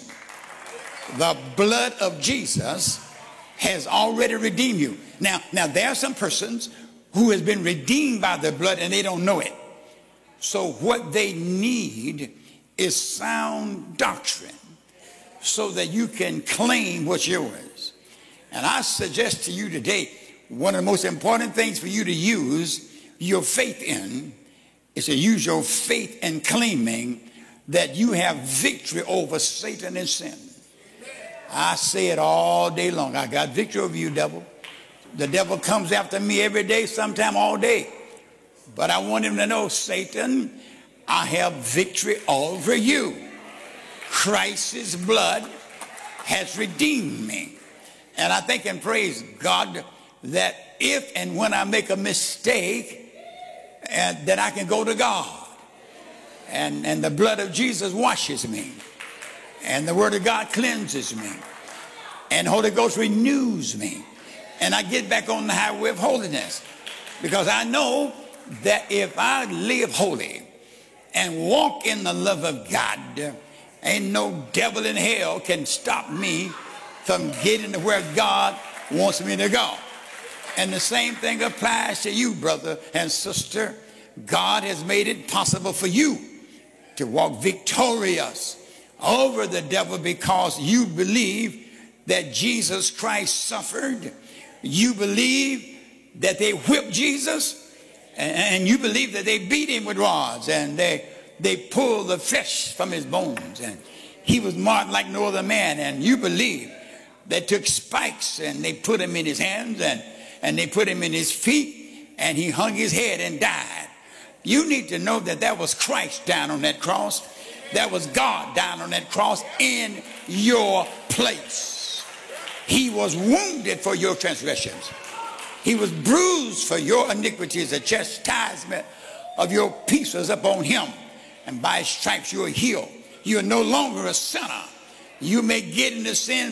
P: The blood of Jesus has already redeemed you. Now, now there are some persons who has been redeemed by the blood and they don't know it. So what they need is sound doctrine so that you can claim what's yours. And I suggest to you today, one of the most important things for you to use your faith in is to use your faith in claiming that you have victory over Satan and sin. I say it all day long. I got victory over you, devil. The devil comes after me every day, sometime all day. But I want him to know, Satan, I have victory over you. Christ's blood has redeemed me. And I think and praise God that if and when I make a mistake, and that I can go to God. And, and the blood of Jesus washes me. And the word of God cleanses me. And the Holy Ghost renews me. And I get back on the highway of holiness. Because I know that if I live holy and walk in the love of God, ain't no devil in hell can stop me from getting to where God wants me to go. And the same thing applies to you, brother and sister. God has made it possible for you to walk victorious over the devil because you believe that Jesus Christ suffered. You believe that they whipped Jesus, and you believe that they beat him with rods, and they, they pulled the flesh from his bones, and he was marked like no other man. And you believe they took spikes and they put him in his hands, and and they put him in his feet, and he hung his head and died. You need to know that that was Christ down on that cross. That was God down on that cross in your place. He was wounded for your transgressions. He was bruised for your iniquities. The chastisement of your peace was upon him. And by his stripes you are healed. You're no longer a sinner. You may get into sin